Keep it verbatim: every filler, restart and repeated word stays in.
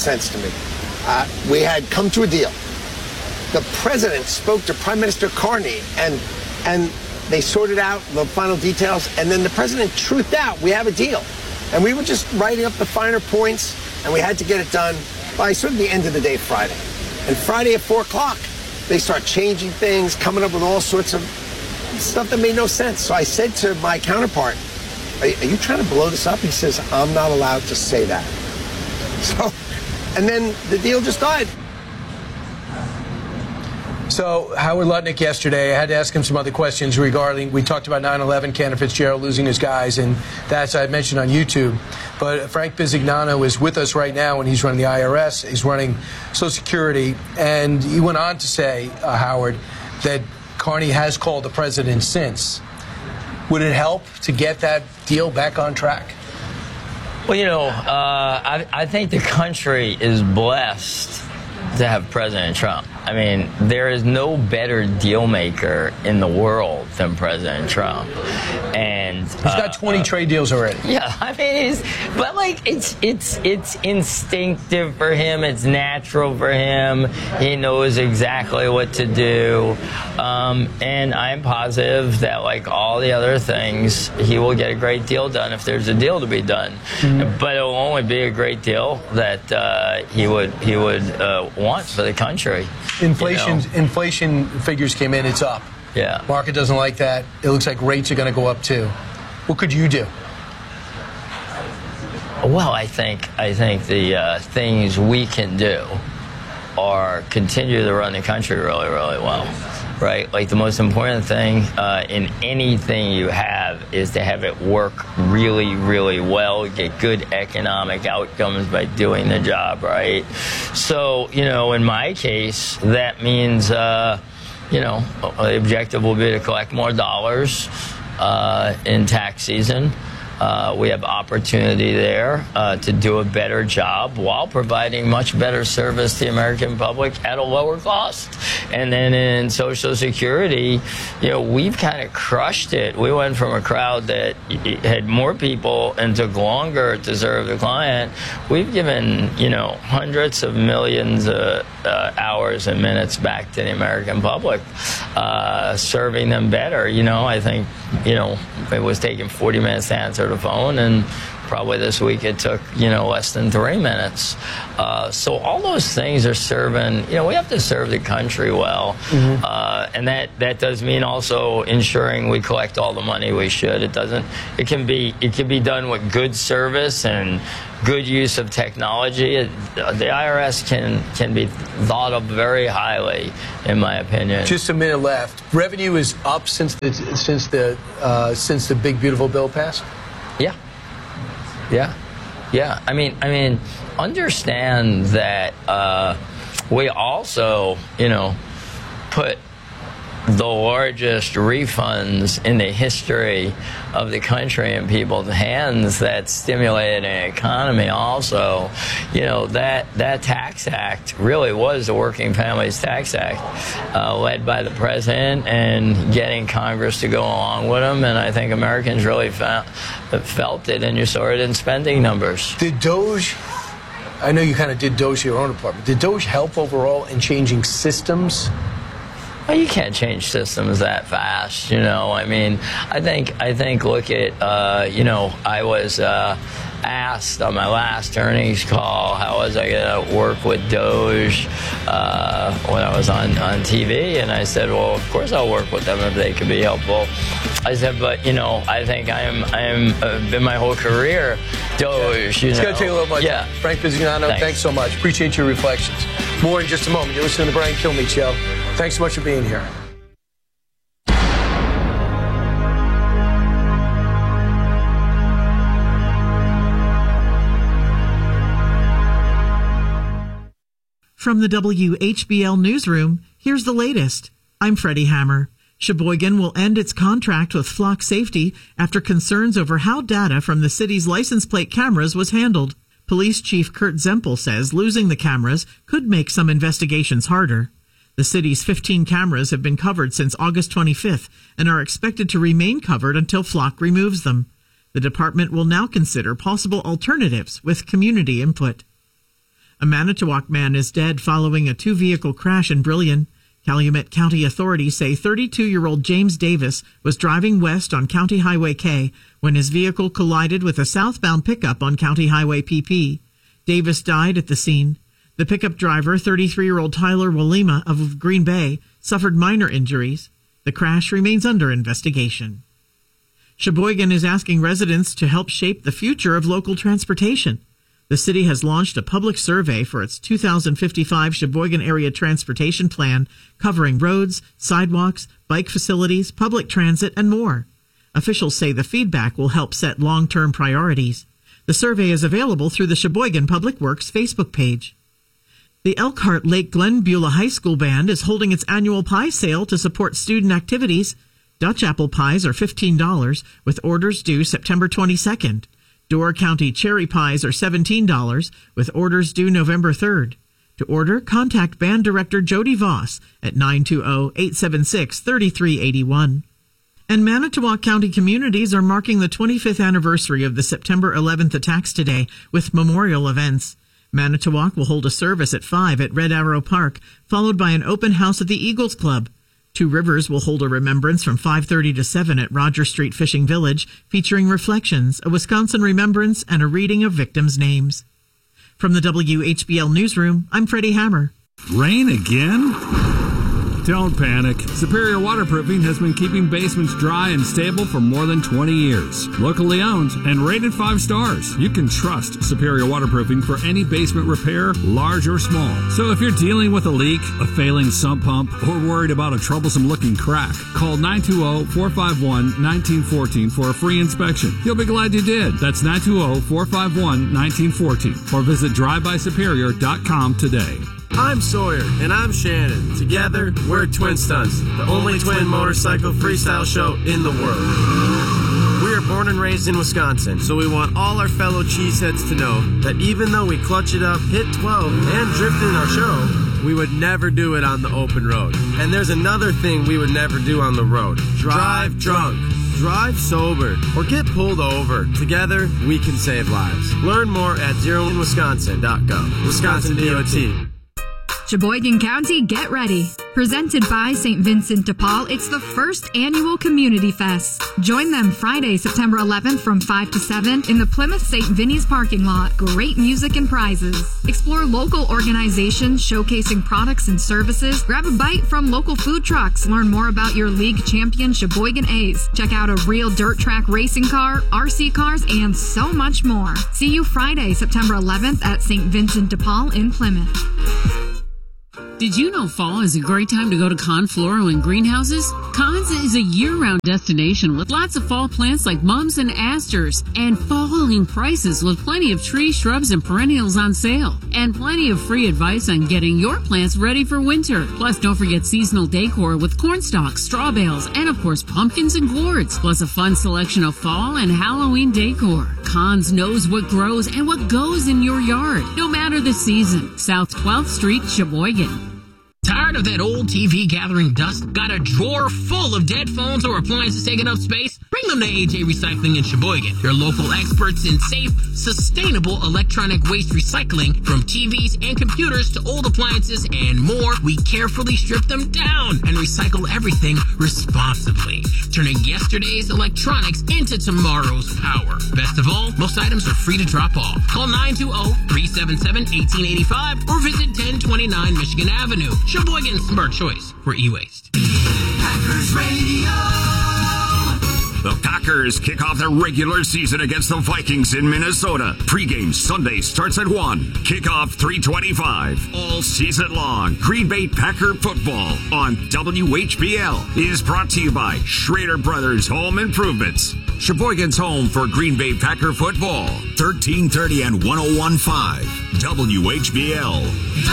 sense to me. Uh, we had come to a deal. The president spoke to Prime Minister Carney, and and they sorted out the final details, and then the president truthed out, we have a deal. And we were just writing up the finer points, and we had to get it done by sort of the end of the day Friday. And Friday at four o'clock, they start changing things, coming up with all sorts of stuff that made no sense. So I said to my counterpart, are, are you trying to blow this up? He says, I'm not allowed to say that. So, and then the deal just died. So Howard Lutnick yesterday, I had to ask him some other questions regarding, we talked about nine eleven, Kenneth Fitzgerald losing his guys, and that's, I mentioned on YouTube. But Frank Bisignano is with us right now, and he's running the I R S, he's running Social Security, and he went on to say, uh, Howard, that Carney has called the president since. Would it help to get that deal back on track? Well, you know, uh, I, I think the country is blessed to have President Trump. I mean, there is no better deal maker in the world than President Trump. And he's got twenty uh, trade deals already. Yeah, I mean, it's, but like it's it's it's instinctive for him. It's natural for him. He knows exactly what to do. Um, and I'm positive that, like all the other things, he will get a great deal done if there's a deal to be done. Mm-hmm. But it will only be a great deal that uh, he would he would uh, want for the country. Inflation, you know? inflation figures came in, it's up. Yeah. Market doesn't like that. It looks like rates are going to go up too. What could you do? Well, I think I think the uh, things we can do are continue to run the country really, really well. Right? Like the most important thing uh, in anything you have is to have it work really, really well, get good economic outcomes by doing the job, right? So, you know, in my case, that means, uh, you know, the objective will be to collect more dollars uh, in tax season. Uh, we have opportunity there uh, to do a better job while providing much better service to the American public at a lower cost. And then in Social Security, you know, we've kind of crushed it. We went from a crowd that had more people and took longer to serve the client. We've given, you know, hundreds of millions of uh, hours and minutes back to the American public, uh, serving them better. You know, I think, you know, it was taking forty minutes to answer the phone, and probably this week it took, you know, less than three minutes. Uh, so all those things are serving, you know, we have to serve the country well. Mm-hmm. uh, and that, that does mean also ensuring we collect all the money we should. It doesn't, it can be, it can be done with good service and good use of technology. It, the I R S can, can be thought of very highly, in my opinion. Just a minute left. Revenue is up since the, since the, uh, since the big, beautiful bill passed? Yeah. Yeah, yeah. I mean, I mean, understand that uh, we also, you know, put the largest refunds in the history of the country in people's hands that stimulated an economy also. You know, that, that tax act really was the Working Families Tax Act, uh, led by the president and getting Congress to go along with him. And I think Americans really found, felt it, and you saw it in spending numbers. Did Doge, I know you kind of did Doge your own department, did Doge help overall in changing systems? Well, you can't change systems that fast, you know. I mean, I think, I think, look at, uh, you know, I was uh, asked on my last earnings call, how was I going to work with Doge uh, when I was on, on T V? And I said, well, of course I'll work with them if they can be helpful. I said, but, you know, I think I'm, I'm uh, been my whole career Doge, you it's know. going to take a little more time. Yeah. Frank Bisignano, thanks. thanks so much. Appreciate your reflections. More in just a moment. You're listening to the Brian Kilmeade Show. Thanks so much for being here. From the W H B L Newsroom, here's the latest. I'm Freddie Hammer. Sheboygan will end its contract with Flock Safety after concerns over how data from the city's license plate cameras was handled. Police Chief Kurt Zempel says losing the cameras could make some investigations harder. The city's fifteen cameras have been covered since August twenty-fifth and are expected to remain covered until Flock removes them. The department will now consider possible alternatives with community input. A Manitowoc man is dead following a two-vehicle crash in Brillion. Calumet County authorities say thirty-two-year-old James Davis was driving west on County Highway K when his vehicle collided with a southbound pickup on County Highway P P. Davis died at the scene. The pickup driver, thirty-three-year-old Tyler Walima of Green Bay, suffered minor injuries. The crash remains under investigation. Sheboygan is asking residents to help shape the future of local transportation. The city has launched a public survey for its two thousand fifty-five Sheboygan Area Transportation Plan, covering roads, sidewalks, bike facilities, public transit, and more. Officials say the feedback will help set long-term priorities. The survey is available through the Sheboygan Public Works Facebook page. The Elkhart Lake Glen Beulah High School Band is holding its annual pie sale to support student activities. Dutch apple pies are fifteen dollars, with orders due September twenty-second. Door County cherry pies are seventeen dollars, with orders due November third. To order, contact Band Director Jody Voss at nine two zero, eight seven six, three three eight one. And Manitowoc County communities are marking the twenty-fifth anniversary of the September eleventh attacks today with memorial events. Manitowoc will hold a service at five at Red Arrow Park, followed by an open house at the Eagles Club. Two Rivers will hold a remembrance from five thirty to seven at Roger Street Fishing Village, featuring reflections, a Wisconsin remembrance, and a reading of victims' names. From the W H B L Newsroom, I'm Freddie Hammer. Rain again? Don't panic. Superior Waterproofing has been keeping basements dry and stable for more than twenty years. Locally owned and rated five stars. You can trust Superior Waterproofing for any basement repair, large or small. So if you're dealing with a leak, a failing sump pump, or worried about a troublesome looking crack, call nine two zero, four five one, one nine one four for a free inspection. You'll be glad you did. That's nine two zero, four five one, one nine one four or visit drive by superior dot com today. I'm Sawyer, and I'm Shannon. Together, we're Twin Stunts, the only twin motorcycle freestyle show in the world. We are born and raised in Wisconsin, so we want all our fellow cheeseheads to know that even though we clutch it up, hit twelve, and drift in our show, we would never do it on the open road. And there's another thing we would never do on the road. Drive drunk. Drive sober or get pulled over. Together, we can save lives. Learn more at zero in wisconsin dot gov. Wisconsin D O T. Sheboygan County, get ready. Presented by Saint Vincent de Paul, it's the first annual Community Fest. Join them Friday, September eleventh from five to seven in the Plymouth Saint Vinny's parking lot. Great music and prizes. Explore local organizations showcasing products and services. Grab a bite from local food trucks. Learn more about your league champion Sheboygan A's. Check out a real dirt track racing car, R C cars, and so much more. See you Friday, September eleventh at Saint Vincent de Paul in Plymouth. Did you know fall is a great time to go to Con Floral and Greenhouses? Cons is a year-round destination with lots of fall plants like mums and asters and falling prices with plenty of trees, shrubs, and perennials on sale. And plenty of free advice on getting your plants ready for winter. Plus, don't forget seasonal decor with corn stalks, straw bales, and of course pumpkins and gourds. Plus a fun selection of fall and Halloween decor. Cons knows what grows and what goes in your yard, no matter the season. South twelfth Street, Sheboygan. Tired of that old T V gathering dust? Got a drawer full of dead phones or appliances taking up space? Bring them to A J Recycling in Sheboygan. They're local experts in safe, sustainable electronic waste recycling. From T Vs and computers to old appliances and more, we carefully strip them down and recycle everything responsibly, turning yesterday's electronics into tomorrow's power. Best of all, most items are free to drop off. Call nine two zero, three seven seven, one eight eight five or visit ten twenty-nine Michigan Avenue. Sheboygan's smart choice for e-waste. Packers Radio. The Packers kick off their regular season against the Vikings in Minnesota. Pre-game Sunday starts at one. Kickoff three twenty-five. All season long, Green Bay Packer football on W H B L is brought to you by Schrader Brothers Home Improvements. Sheboygan's home for Green Bay Packer football. thirteen thirty and one oh one point five W H B L.